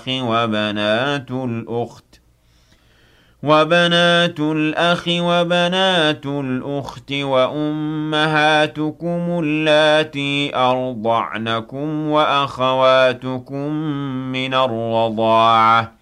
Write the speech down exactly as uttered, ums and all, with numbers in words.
وبنات الأخت وبنات الأخ وبنات الأخت وأمهاتكم اللاتي أرضعنكم وأخواتكم من الرضاعة